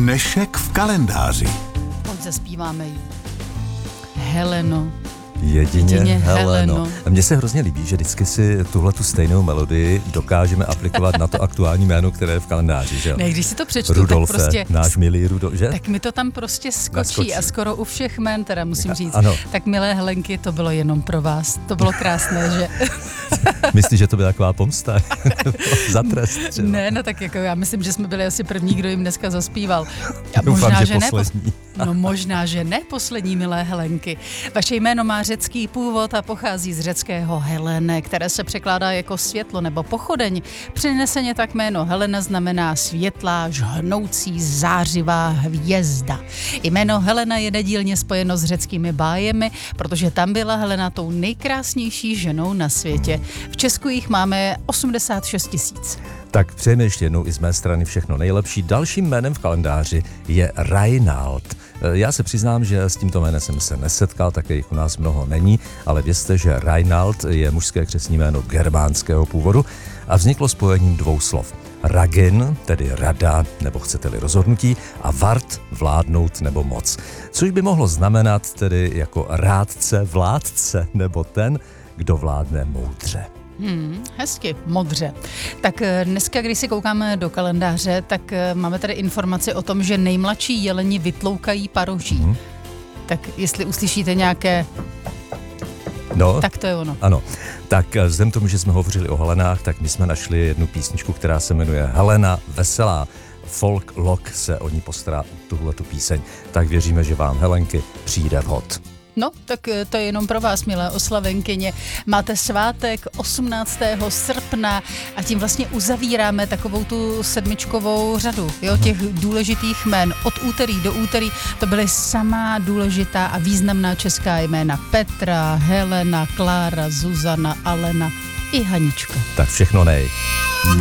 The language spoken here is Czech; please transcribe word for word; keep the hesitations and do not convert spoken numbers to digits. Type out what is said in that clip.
Dnešek v kalendáři. Pojď zaspíváme ji. Heleno. Jedině, Jedině Heleno. Heleno. Mně se hrozně líbí, že vždycky si tuhle tu stejnou melodii dokážeme aplikovat na to aktuální jméno, které je v kalendáři, že jo? Ne, když si to přečtu, Rudolfe, tak prostě... náš milý Rudolf, že? Tak mi to tam prostě skočí, Naskočí. a skoro u všech jmén, teda musím říct. Ano. Tak milé Helenky, to bylo jenom pro vás. To bylo krásné, že... Myslíš, že to byla taková pomsta? Za trest třeba. Ne, no tak jako já myslím, že jsme byli asi první, kdo jim dneska zaspíval. A Doufám, možná, že ne. poslední. No možná, že ne poslední, milé Helenky. Vaše jméno má řecký původ a pochází z řeckého Helene, které se překládá jako světlo nebo pochodeň. Přineseně tak jméno Helena znamená světlá, žhnoucí, zářivá hvězda. Jméno Helena je nedílně spojeno s řeckými bájemi, protože tam byla Helena tou nejkrásnější ženou na světě. V Česku jich máme osmdesát šest tisíc. Tak přejeme ještě jednou i z mé strany všechno nejlepší. Dalším jménem v kalendáři je Reinald. Já se přiznám, že s tímto jménem jsem se nesetkal, také jich u nás mnoho není, ale vězte, že Reinald je mužské křestní jméno germánského původu a vzniklo spojením dvou slov. Ragin, tedy rada, nebo chcete-li rozhodnutí, a vart, vládnout nebo moc. Což by mohlo znamenat tedy jako rádce, vládce, nebo ten, kdo vládne moudře. Hmm, hezky, modře. Tak dneska, když si koukáme do kalendáře, tak máme tady informaci o tom, že nejmladší jeleni vytloukají paroží. Hmm. Tak jestli uslyšíte nějaké... No, tak to je ono. Ano. Tak vzhledem tomu, že jsme hovořili o Helenách, tak my jsme našli jednu písničku, která se jmenuje Helena Veselá. Folk Lock se o ní postará tuhletu píseň. Tak věříme, že vám, Helenky, přijde vhod. No, tak to je jenom pro vás, milé oslavenkyně. Máte svátek osmnáctého srpna a tím vlastně uzavíráme takovou tu sedmičkovou řadu, jo, těch důležitých jmén. Od úterý do úterý to byly samá důležitá a významná česká jména. Petra, Helena, Klára, Zuzana, Alena i Hanička. Tak všechno nej.